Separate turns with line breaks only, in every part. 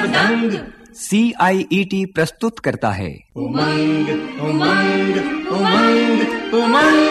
मृदंग।
CIET प्रस्तुत करता है
उमंग उमंग उमंग उमंग।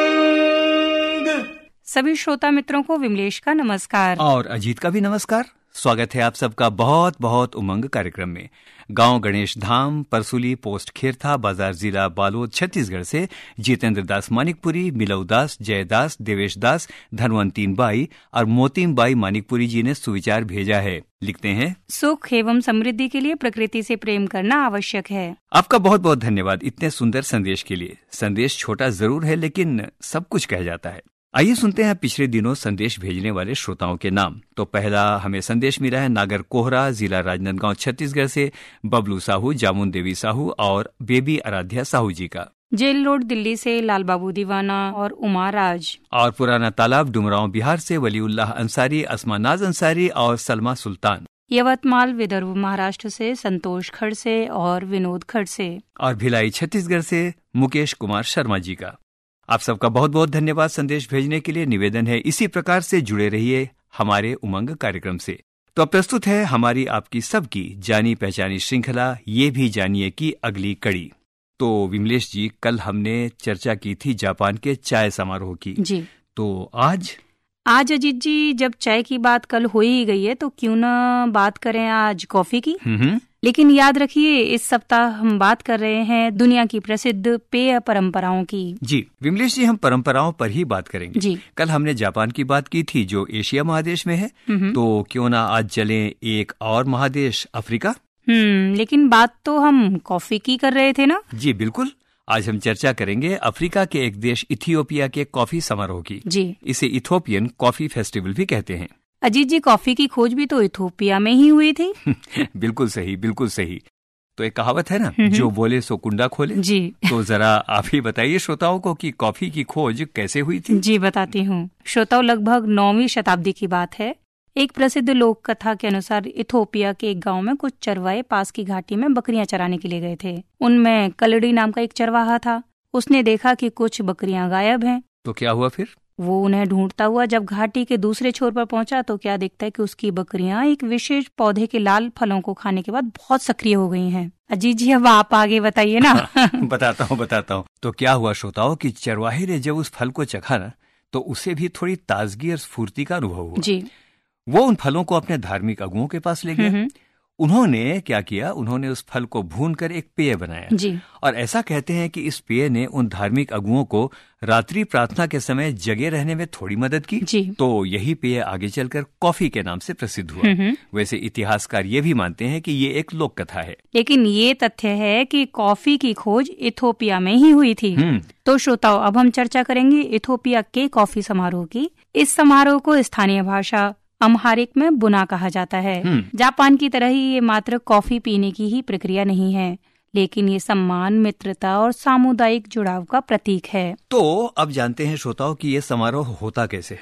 सभी श्रोता मित्रों को विमलेश का नमस्कार
और अजीत का भी नमस्कार। स्वागत है आप सबका बहुत बहुत उमंग कार्यक्रम में। गांव गणेश धाम, परसुली पोस्ट खेरथा, बाजार जिला बालोद, छत्तीसगढ़ से जितेंद्र दास मानिकपुरी, मिलऊ दास, जयदास, देवेश दास, धनवंतीन बाई और मोतीम बाई मानिकपुरी जी ने सुविचार भेजा है। लिखते हैं,
सुख एवं समृद्धि के लिए प्रकृति से प्रेम करना आवश्यक है।
आपका बहुत बहुत धन्यवाद इतने सुंदर संदेश के लिए। संदेश छोटा जरूर है लेकिन सब कुछ कह जाता है। आइए सुनते हैं पिछले दिनों संदेश भेजने वाले श्रोताओं के नाम। तो पहला हमें संदेश मिला है नागर कोहरा, जिला राजनांदगांव, छत्तीसगढ़ से बबलू साहू, जामुन देवी साहू और बेबी आराध्या साहू जी का।
जेल रोड दिल्ली से लाल बाबू दीवाना और उमा राज।
और पुराना तालाब डुमरांव बिहार से वलीउल्लाह अंसारी, अस्मानाज अंसारी और सलमा सुल्तान।
यवतमाल विदर्भ महाराष्ट्र से संतोष खड़से और विनोद खड़से।
और भिलाई छत्तीसगढ़ से मुकेश कुमार शर्मा जी का। आप सबका बहुत बहुत धन्यवाद संदेश भेजने के लिए। निवेदन है इसी प्रकार से जुड़े रहिए हमारे उमंग कार्यक्रम से। तो अब प्रस्तुत है हमारी आपकी सबकी जानी पहचानी श्रृंखला ये भी जानिए की अगली कड़ी। तो विमलेश जी, कल हमने चर्चा की थी जापान के चाय समारोह की
जी।
तो आज
अजीत जी, जब चाय की बात कल हो ही गई है तो क्यों ना बात करें आज कॉफी की। लेकिन याद रखिए इस सप्ताह हम बात कर रहे हैं दुनिया की प्रसिद्ध पेय परंपराओं की।
जी विमलेश जी, हम परंपराओं पर ही बात करेंगे
जी।
कल हमने जापान की बात की थी जो एशिया महादेश में है, तो क्यों ना आज चलें एक और महादेश अफ्रीका।
लेकिन बात तो हम कॉफी की कर रहे थे ना।
जी बिल्कुल, आज हम चर्चा करेंगे अफ्रीका के एक देश इथियोपिया के कॉफी समारोह की।
जी।
इसे इथोपियन कॉफी फेस्टिवल भी कहते हैं।
अजीत जी, कॉफी की खोज भी तो इथोपिया में ही हुई थी।
बिल्कुल सही, बिल्कुल सही। तो एक कहावत है ना, जो बोले सो कुंडा खोले।
जी।
तो जरा आप ही बताइए श्रोताओं को कि कॉफी की खोज कैसे हुई थी।
जी बताती हूँ श्रोताओं, लगभग 9वीं शताब्दी की बात है। एक प्रसिद्ध लोक कथा के अनुसार इथोपिया के एक गांव में कुछ चरवाहे पास की घाटी में बकरियां चराने के लिए गए थे। उनमें कलड़ी नाम का एक चरवाहा था। उसने देखा कि कुछ बकरियां गायब हैं।
तो क्या हुआ फिर?
वो उन्हें ढूंढता हुआ जब घाटी के दूसरे छोर पर पहुंचा तो क्या देखता है कि उसकी बकरियां एक विशेष पौधे के लाल फलों को खाने के बाद बहुत सक्रिय हो गई हैं। अजीत जी, अब आप आगे बताइए ना।
बताता हूँ। तो क्या हुआ श्रोताओं कि चरवाहे ने जब उस फल को चखा ना तो उसे भी थोड़ी ताजगी और स्फूर्ति का अनुभव हुआ।
जी।
वो उन फलों को अपने धार्मिक अगुओं के पास ले गया। उन्होंने क्या किया, उन्होंने उस फल को भूनकर एक पेय बनाया।
जी।
और ऐसा कहते हैं कि इस पेय ने उन धार्मिक अगुओं को रात्रि प्रार्थना के समय जगे रहने में थोड़ी मदद की।
जी।
तो यही पेय आगे चलकर कॉफी के नाम से प्रसिद्ध हुआ। वैसे इतिहासकार ये भी मानते हैं कि ये एक लोक कथा है,
लेकिन ये तथ्य है कि कॉफी की खोज इथोपिया में ही हुई थी। तो श्रोताओं, अब हम चर्चा करेंगे इथोपिया के कॉफी समारोह की। इस समारोह को स्थानीय भाषा अम्हारिक में बुना कहा जाता है। जापान की तरह ही ये मात्र कॉफी पीने की ही प्रक्रिया नहीं है, लेकिन ये सम्मान, मित्रता और सामुदायिक जुड़ाव का प्रतीक है।
तो अब जानते हैं श्रोताओं कि ये समारोह होता कैसे।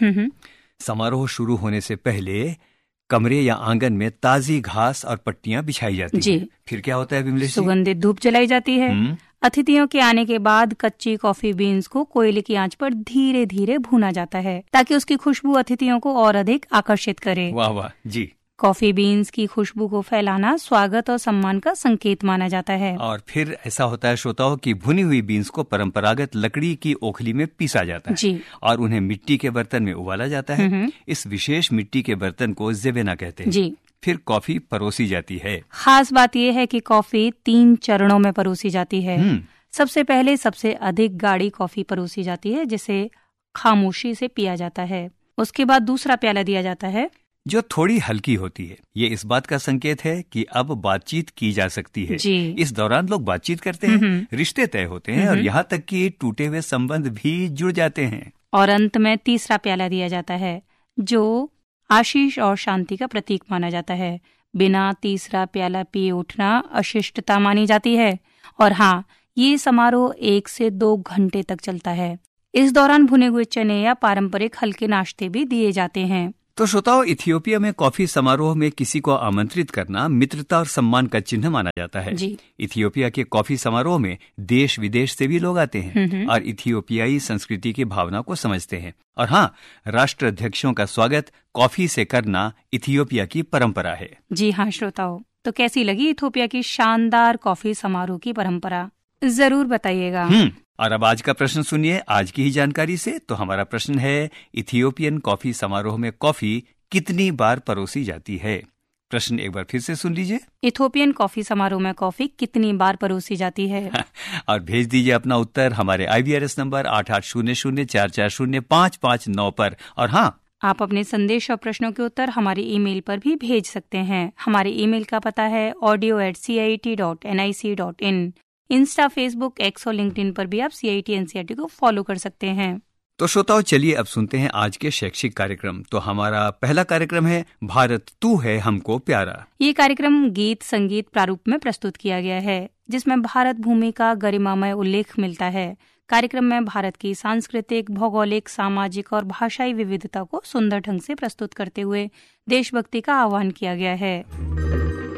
समारोह शुरू होने से पहले कमरे या आंगन में ताजी घास और पट्टियां बिछाई जाती हैं। फिर क्या होता है विमलेश जी?
सुगंधित धूप जलाई जाती है। अतिथियों के आने के बाद कच्ची कॉफी बीन्स को कोयले की आंच पर धीरे धीरे भूना जाता है ताकि उसकी खुशबू अतिथियों को और अधिक आकर्षित करे।
वाह वाह जी।
कॉफी बीन्स की खुशबू को फैलाना स्वागत और सम्मान का संकेत माना जाता है।
और फिर ऐसा होता है श्रोताओं कि भुनी हुई बीन्स को परंपरागत लकड़ी की ओखली में पीसा जाता है।
जी।
और उन्हें मिट्टी के बर्तन में उबाला जाता है। इस विशेष मिट्टी के बर्तन को जेवेना कहते हैं।
जी।
फिर कॉफी परोसी जाती है।
खास बात यह है कि कॉफी 3 चरणों में परोसी जाती है। सबसे पहले सबसे अधिक गाढ़ी कॉफी परोसी जाती है जिसे खामोशी से पिया जाता है। उसके बाद दूसरा प्याला दिया जाता है
जो थोड़ी हल्की होती है। ये इस बात का संकेत है कि अब बातचीत की जा सकती है।
जी।
इस दौरान लोग बातचीत करते हैं, रिश्ते तय होते हैं और यहाँ तक कि टूटे हुए संबंध भी जुड़ जाते हैं।
और अंत में तीसरा प्याला दिया जाता है जो आशीष और शांति का प्रतीक माना जाता है। बिना तीसरा प्याला पिए उठना अशिष्टता मानी जाती है। और हाँ, ये समारोह 1 से 2 घंटे तक चलता है। इस दौरान भुने हुए चने या पारंपरिक हल्के नाश्ते भी दिए जाते हैं।
तो श्रोताओं, इथियोपिया में कॉफी समारोह में किसी को आमंत्रित करना मित्रता और सम्मान का चिन्ह माना जाता है।
जी।
इथियोपिया के कॉफी समारोह में देश विदेश से भी लोग आते हैं और इथियोपियाई संस्कृति की भावना को समझते हैं। और हाँ, राष्ट्राध्यक्षों का स्वागत कॉफी से करना इथियोपिया की परंपरा है।
जी हाँ श्रोताओं, तो कैसी लगी इथोपिया की शानदार कॉफी समारोह की परंपरा, जरूर बताइएगा।
और अब आज का प्रश्न सुनिए आज की ही जानकारी से। तो हमारा प्रश्न है, इथियोपियन कॉफी समारोह में कॉफी कितनी बार परोसी जाती है? प्रश्न एक बार फिर से सुन लीजिए।
इथोपियन कॉफी समारोह में कॉफी कितनी बार परोसी जाती है?
और भेज दीजिए अपना उत्तर हमारे IVRS नंबर 8800440559 पर। और हाँ,
आप अपने संदेश और प्रश्नों के उत्तर हमारे ईमेल पर भी भेज सकते हैं। हमारे ईमेल का पता है audio@cit.nic.in। इंस्टा, फेसबुक, एक्स और लिंक्डइन पर भी आप CIT NCERT को फॉलो कर सकते हैं।
तो श्रोताओ, चलिए अब सुनते हैं आज के शैक्षिक कार्यक्रम। तो हमारा पहला कार्यक्रम है भारत तू है हमको प्यारा।
ये कार्यक्रम गीत संगीत प्रारूप में प्रस्तुत किया गया है, जिसमें भारत भूमि का गरिमामय उल्लेख मिलता है। कार्यक्रम में भारत की सांस्कृतिक, भौगोलिक, सामाजिक और भाषाई विविधता को सुंदर ढंग से प्रस्तुत करते हुए देशभक्ति का आह्वान किया गया है।